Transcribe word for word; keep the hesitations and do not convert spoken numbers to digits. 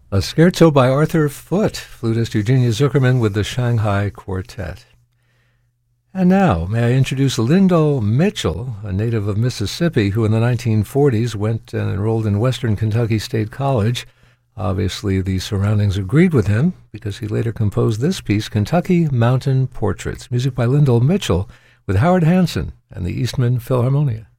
A scherzo by Arthur Foote, flutist Eugenia Zuckerman with the Shanghai Quartet. And now, may I introduce Lyndall Mitchell, a native of Mississippi, who in the nineteen forties went and enrolled in Western Kentucky State College. Obviously, the surroundings agreed with him, because he later composed this piece, Kentucky Mountain Portraits, music by Lyndall Mitchell, with Howard Hanson and the Eastman Philharmonia.